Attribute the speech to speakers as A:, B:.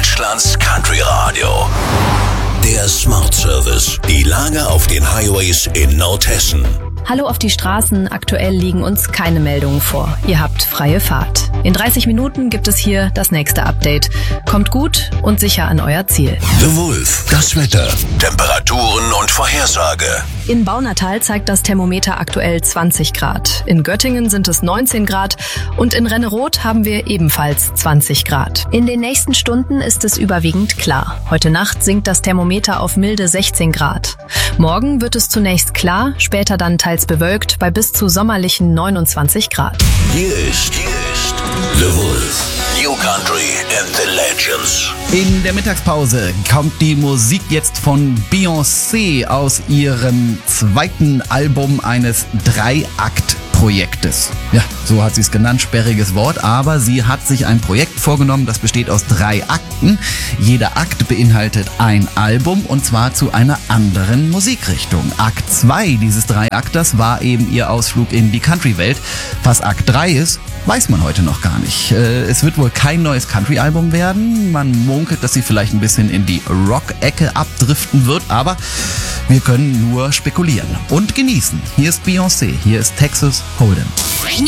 A: Deutschlands Country Radio. Der Smart Service. Die Lage auf den Highways in Nordhessen.
B: Hallo auf die Straßen, aktuell liegen uns keine Meldungen vor. Ihr habt freie Fahrt. In 30 Minuten gibt es hier das nächste Update. Kommt gut und sicher an euer Ziel.
A: The Wolf. Das Wetter, Temperaturen und Vorhersage.
B: In Baunatal zeigt das Thermometer aktuell 20 Grad. In Göttingen sind es 19 Grad und in Renneroth haben wir ebenfalls 20 Grad. In den nächsten Stunden ist es überwiegend klar. Heute Nacht sinkt das Thermometer auf milde 16 Grad. Morgen wird es zunächst klar, später dann teils bewölkt bei bis zu sommerlichen 29 Grad.
A: Hier ist The Wolf. New Country and the Legends.
C: In der Mittagspause kommt die Musik jetzt von Beyoncé aus ihrem zweiten Album eines 3-Akt-Projektes. Ja, so hat sie es genannt, sperriges Wort, aber sie hat sich ein Projekt vorgenommen, das besteht aus 3 Akten. Jeder Akt beinhaltet ein Album und zwar zu einer anderen Musikrichtung. Akt 2 dieses 3-Akters war eben ihr Ausflug in die Country-Welt. Was Akt 3 ist, weiß man heute noch gar nicht. Es wird wohl kein neues Country-Album werden. Man munkelt, dass sie vielleicht ein bisschen in die Rock-Ecke abdriften wird, aber wir können nur spekulieren und genießen. Hier ist Beyoncé, hier ist Texas Hold'em.